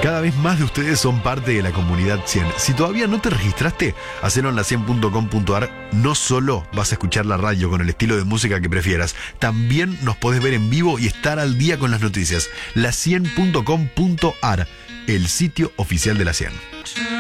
Cada vez más de ustedes son parte de la comunidad 100. Si todavía no te registraste, hacelo en la100.com.ar. No solo vas a escuchar la radio con el estilo de música que prefieras, también nos podés ver en vivo y estar al día con las noticias. La100.com.ar, el sitio oficial de la 100.